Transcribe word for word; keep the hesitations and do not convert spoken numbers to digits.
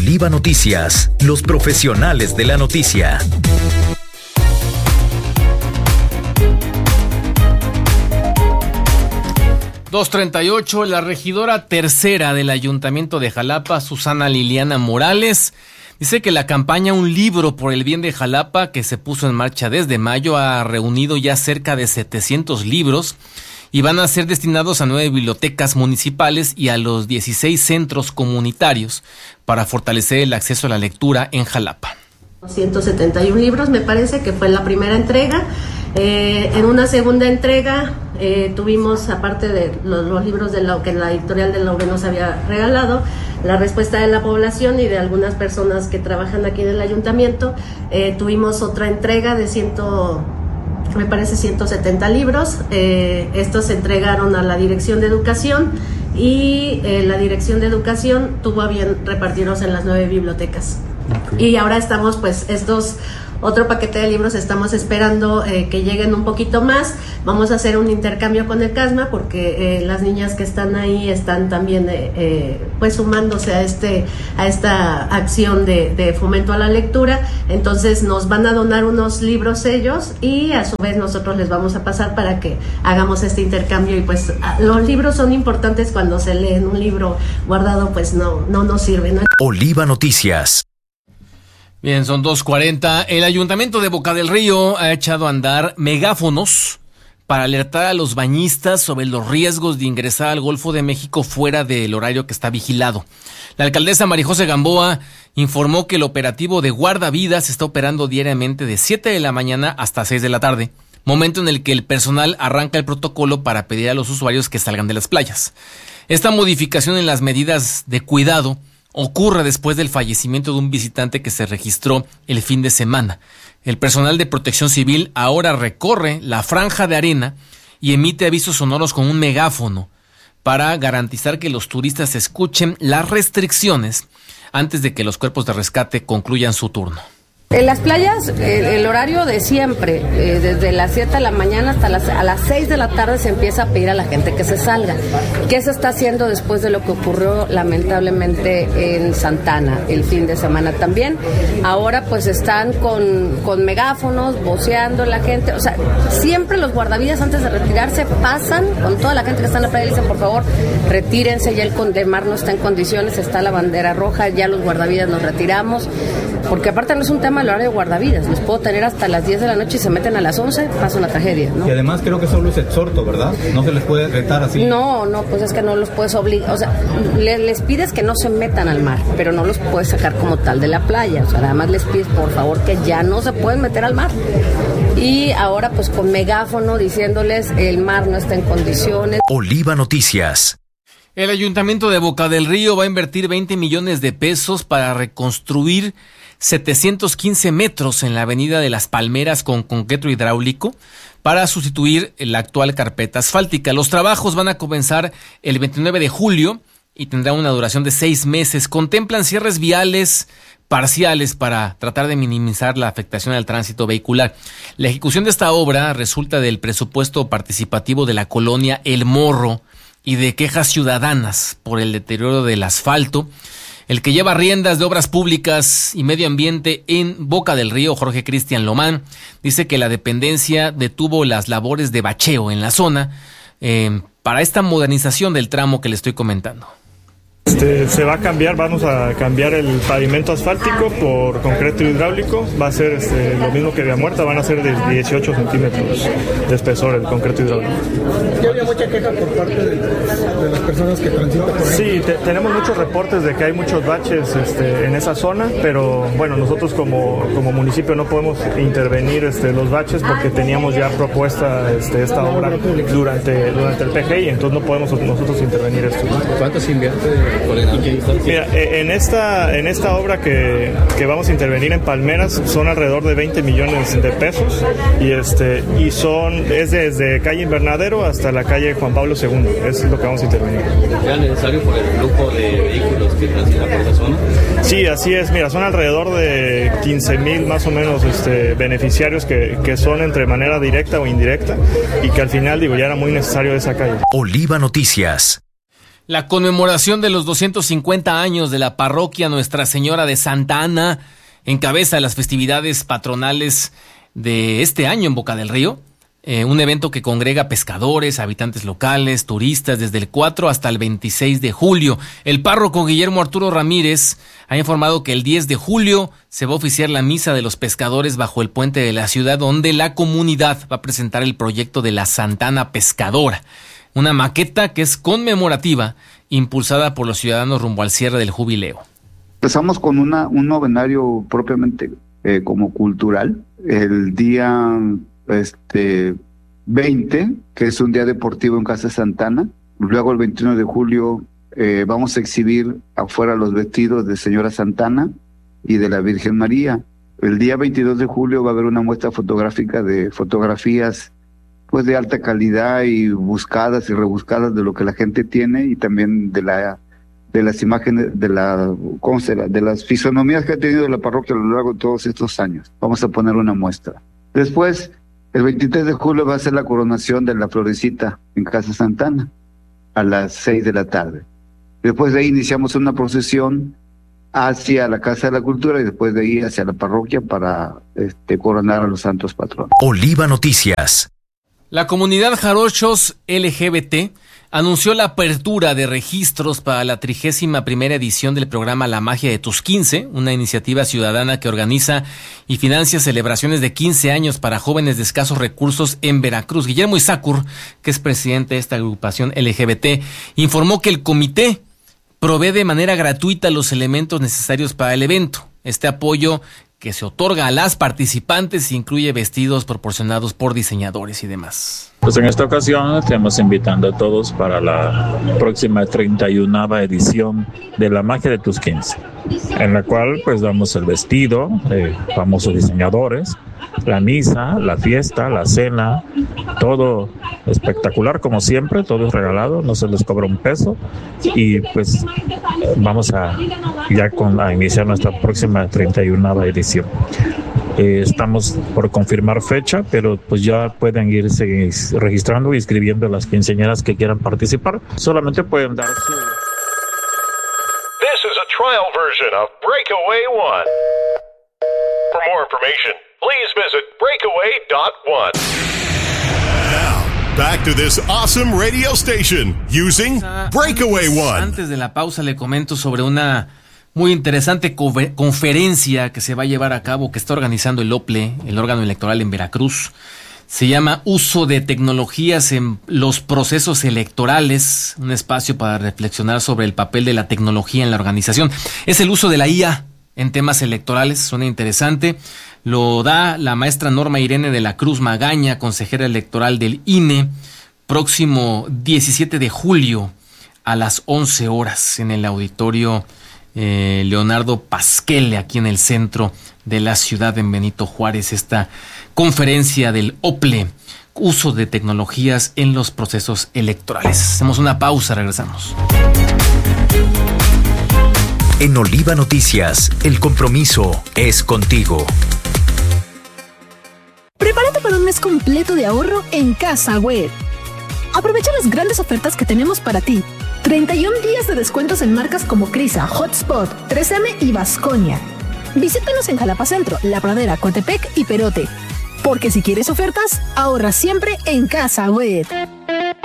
Oliva Noticias, los profesionales de la noticia. dos treinta y ocho, la regidora tercera del Ayuntamiento de Jalapa, Susana Liliana Morales, dice que la campaña Un Libro por el Bien de Jalapa, que se puso en marcha desde mayo, ha reunido ya cerca de setecientos libros y van a ser destinados a nueve bibliotecas municipales y a los dieciséis centros comunitarios para fortalecer el acceso a la lectura en Jalapa. ciento setenta y uno libros, me parece que fue la primera entrega. Eh, en una segunda entrega eh, tuvimos, aparte de los, los libros de la, que la editorial de la U B nos había regalado, la respuesta de la población y de algunas personas que trabajan aquí en el ayuntamiento. Eh, tuvimos otra entrega de ciento, me parece ciento setenta libros. Eh, estos se entregaron a la Dirección de Educación y eh, la Dirección de Educación tuvo a bien repartirlos en las nueve bibliotecas. Okay. Y ahora estamos, pues, estos otro paquete de libros estamos esperando eh, que lleguen un poquito más. Vamos a hacer un intercambio con el CASMA porque eh, las niñas que están ahí están también eh, eh, pues sumándose a este a esta acción de, de fomento a la lectura. Entonces nos van a donar unos libros ellos y a su vez nosotros les vamos a pasar para que hagamos este intercambio. Y pues los libros son importantes. Cuando se leen un libro guardado, pues no, no nos sirve, ¿no? Oliva Noticias. Bien, son dos cuarenta. El Ayuntamiento de Boca del Río ha echado a andar megáfonos para alertar a los bañistas sobre los riesgos de ingresar al Golfo de México fuera del horario que está vigilado. La alcaldesa María José Gamboa informó que el operativo de guardavidas está operando diariamente de siete de la mañana hasta seis de la tarde, momento en el que el personal arranca el protocolo para pedir a los usuarios que salgan de las playas. Esta modificación en las medidas de cuidado ocurre después del fallecimiento de un visitante que se registró el fin de semana. El personal de Protección Civil ahora recorre la franja de arena y emite avisos sonoros con un megáfono para garantizar que los turistas escuchen las restricciones antes de que los cuerpos de rescate concluyan su turno. En las playas, el, el horario de siempre, eh, desde las siete de la mañana hasta las, a las seis de la tarde se empieza a pedir a la gente que se salga. ¿Qué se está haciendo después de lo que ocurrió lamentablemente en Santana el fin de semana también? Ahora pues están con, con megáfonos, voceando la gente. O sea, siempre los guardavidas antes de retirarse pasan con toda la gente que está en la playa y dicen, por favor, retírense, ya el, el mar no está en condiciones, está la bandera roja, ya los guardavidas nos retiramos. Porque aparte no es un tema el horario de guardavidas, los puedo tener hasta las diez de la noche y se meten a las once, pasa una tragedia, ¿no? Y además creo que solo es exhorto, ¿verdad? No se les puede retar así. No, no, pues es que no los puedes obligar, o sea, les, les pides que no se metan al mar, pero no los puedes sacar como tal de la playa, o sea, nada más les pides por favor que ya no se pueden meter al mar. Y ahora pues con megáfono diciéndoles el mar no está en condiciones. Oliva Noticias. El Ayuntamiento de Boca del Río va a invertir veinte millones de pesos para reconstruir setecientos quince metros en la avenida de Las Palmeras con concreto hidráulico para sustituir la actual carpeta asfáltica. Los trabajos van a comenzar el veintinueve de julio y tendrán una duración de seis meses. Contemplan cierres viales parciales para tratar de minimizar la afectación al tránsito vehicular. La ejecución de esta obra resulta del presupuesto participativo de la colonia El Morro y de quejas ciudadanas por el deterioro del asfalto. El que lleva riendas de obras públicas y medio ambiente en Boca del Río, Jorge Cristian Lomán, dice que la dependencia detuvo las labores de bacheo en la zona eh, para esta modernización del tramo que le estoy comentando. Este, se va a cambiar, vamos a cambiar el pavimento asfáltico por concreto hidráulico. Va a ser este, lo mismo que Vía Muerta, van a ser de dieciocho centímetros de espesor el concreto hidráulico. ¿Ya había mucha queja por parte de, de las personas que transitan por ahí? Sí, te, tenemos muchos reportes de que hay muchos baches este, en esa zona, pero bueno, nosotros como, como municipio no podemos intervenir este, los baches porque teníamos ya propuesta este, esta obra durante, durante el P G I, entonces no podemos nosotros intervenir esto. ¿Cuánto se invierte? Mira, en esta, en esta obra que, que vamos a intervenir en Palmeras son alrededor de veinte millones de pesos y este y son es desde calle Invernadero hasta la calle Juan Pablo segundo, eso es lo que vamos a intervenir. ¿Era necesario por el flujo de vehículos que transitan por esa zona? Sí, así es, mira, son alrededor de quince mil más o menos este, beneficiarios que, que son entre manera directa o indirecta y que al final, digo, ya era muy necesario esa calle. Oliva Noticias. La conmemoración de los doscientos cincuenta años de la parroquia Nuestra Señora de Santa Ana encabeza las festividades patronales de este año en Boca del Río. Eh, un evento que congrega pescadores, habitantes locales, turistas desde el cuatro hasta el veintiséis de julio. El párroco Guillermo Arturo Ramírez ha informado que el diez de julio se va a oficiar la misa de los pescadores bajo el puente de la ciudad, donde la comunidad va a presentar el proyecto de la Santa Ana Pescadora, una maqueta que es conmemorativa, impulsada por los ciudadanos rumbo al cierre del jubileo. Empezamos con una, un novenario propiamente eh, como cultural, el día este veinte, que es un día deportivo en Casa Santa Ana. Luego el veintiuno de julio eh, vamos a exhibir afuera los vestidos de Señora Santa Ana y de la Virgen María. El día veintidós de julio va a haber una muestra fotográfica de fotografías pues de alta calidad y buscadas y rebuscadas de lo que la gente tiene, y también de la de las imágenes, de la ¿cómo será? de las fisonomías que ha tenido la parroquia a lo largo de todos estos años. Vamos a poner una muestra. Después, el veintitrés de julio va a ser la coronación de la Florecita en Casa Santa Ana a las seis de la tarde. Después de ahí iniciamos una procesión hacia la Casa de la Cultura y después de ahí hacia la parroquia para este, coronar a los santos patronos. Oliva Noticias. La comunidad Jarochos L G B T anunció la apertura de registros para la trigésima primera edición del programa La Magia de tus quince, una iniciativa ciudadana que organiza y financia celebraciones de quince años para jóvenes de escasos recursos en Veracruz. Guillermo Izacur, que es presidente de esta agrupación L G B T, informó que el comité provee de manera gratuita los elementos necesarios para el evento. Este apoyo que se otorga a las participantes incluye vestidos proporcionados por diseñadores y demás. Pues en esta ocasión estamos invitando a todos para la próxima treinta y unava edición de La Magia de tus quince, en la cual pues damos el vestido de famosos diseñadores, la misa, la fiesta, la cena, todo espectacular como siempre, todo es regalado, no se les cobra un peso, y pues vamos a ya con, a iniciar nuestra próxima treinta y unava edición. Eh, estamos por confirmar fecha, pero pues ya pueden irse registrando y inscribiendo las quinceañeras que quieran participar. Solamente pueden dar su... This is a trial version of Breakaway One. For more information, please visit breakaway dot one. Now, back to this awesome radio station using Breakaway One. Antes de la pausa le comento sobre una muy interesante conferencia que se va a llevar a cabo, que está organizando el O P L E, el órgano electoral en Veracruz. Se llama Uso de Tecnologías en los Procesos Electorales, un espacio para reflexionar sobre el papel de la tecnología en la organización. Es el uso de la I A en temas electorales, suena interesante. Lo da la maestra Norma Irene de la Cruz Magaña, consejera electoral del I N E, próximo diecisiete de julio a las once horas en el auditorio Eh, Leonardo Pasquele, aquí en el centro de la ciudad, en Benito Juárez, esta conferencia del O P L E, uso de tecnologías en los procesos electorales. Hacemos una pausa, regresamos. En Oliva Noticias, el compromiso es contigo. Prepárate para un mes completo de ahorro en Casa Web. Aprovecha las grandes ofertas que tenemos para ti. treinta y un días de descuentos en marcas como Crisa, Hotspot, tres eme y Vasconia. Visítanos en Jalapa Centro, La Pradera, Coatepec y Perote. Porque si quieres ofertas, ahorra siempre en Casa Web.